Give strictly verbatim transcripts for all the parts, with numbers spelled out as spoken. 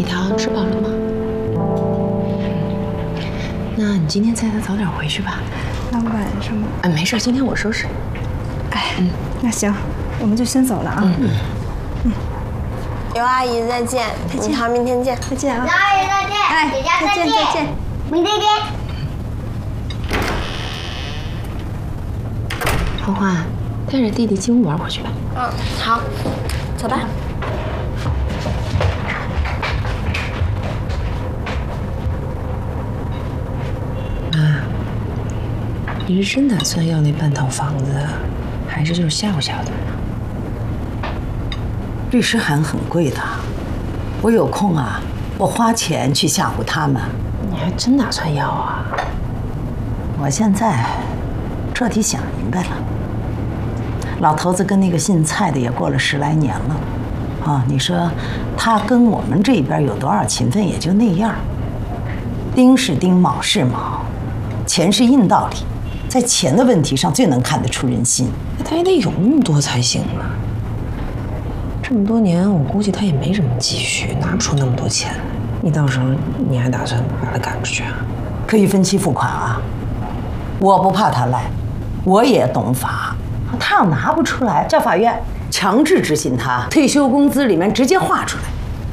条吃饱了吗？那你今天载他早点回去吧。 那晚上吗？ 哎，没事，今天我收拾。 哎，嗯，那行，我们就先走了啊。嗯嗯嗯。刘阿姨再见，锦桃明天见。 再见啊。 刘阿姨再见。 哎， 姐姐再见。 再见。 明天见。 花花，带着弟弟进屋玩会去吧。 嗯，好，走吧。 妈，你是真打算要那半套房子，还是就是吓唬吓唬他们呢？ 律师函很贵的，我有空啊，我花钱去吓唬他们。 你还真打算要啊？ 我现在彻底想明白了。老头子跟那个姓蔡的也过了十来年了，啊，你说他跟我们这边有多少情分，也就那样。丁是丁，卯是卯，钱是硬道理，在钱的问题上最能看得出人心。 那他也得有那么多才行啊。这么多年，我估计他也没什么积蓄，拿不出那么多钱来。你到时候你还打算把他赶出去啊？ 可以分期付款啊，我不怕他赖，我也懂法。他要拿不出来，叫法院强制执行他退休工资里面直接划出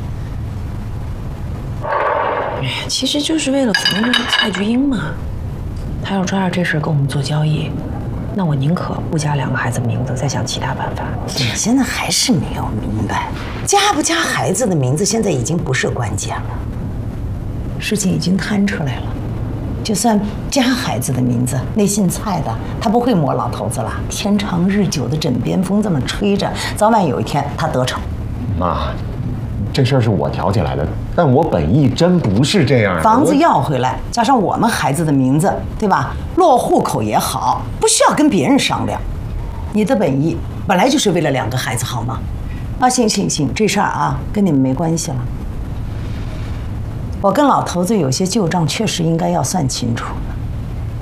来。 哎，其实就是为了防着蔡菊英嘛。他要抓着这事跟我们做交易，那我宁可不加两个孩子名字，再想其他办法。 你现在还是没有明白，加不加孩子的名字现在已经不是关键了，事情已经摊出来了。就算加孩子的名字，那姓蔡的他不会摸老头子了。天长日久的枕边风这么吹着，早晚有一天他得逞。 妈，这事儿是我挑起来的，但我本意真不是这样。 房子要回来，加上我们孩子的名字，对吧？落户口也好，不需要跟别人商量。你的本意本来就是为了两个孩子，好吗？啊，行行行，这事儿啊跟你们没关系了。我跟老头子有些旧账，确实应该要算清楚。